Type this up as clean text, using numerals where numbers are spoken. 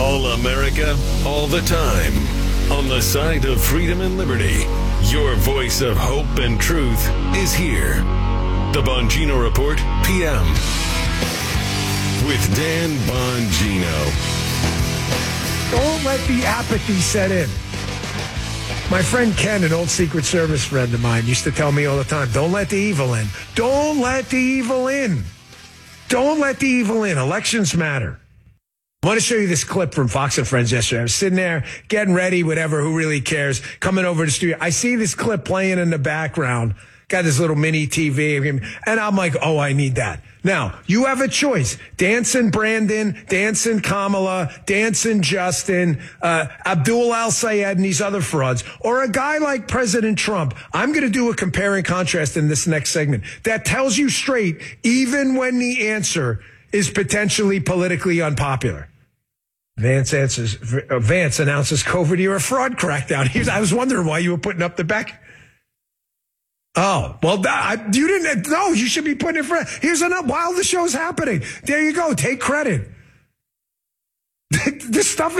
All America, all the time. On the side of freedom and liberty, your voice of hope and truth is here. The Bongino Report, PM. With Dan Bongino. Don't let the apathy set in. My friend Ken, an old Secret Service friend of mine, used to tell me all the time, don't let the evil in. Don't let the evil in. Don't let the evil in. Elections matter. I want to show you this clip from Fox and Friends yesterday. I was sitting there getting ready, whatever, who really cares, coming over to the studio. I see this clip playing in the background. Got this little mini TV. And I'm like, oh, I need that. Now, you have a choice. Dancing Brandon, dancing Kamala, dancing Justin, Abdul Al-Sayed and these other frauds. Or a guy like President Trump. I'm going to do a compare and contrast in this next segment that tells you straight, even when the answer is potentially politically unpopular. Vance announces COVID-era fraud crackdown. I was wondering why you were putting up the back. Oh, well, you didn't. No, you should be putting it for. Here's enough while the show's happening. There you go. Take credit. This stuff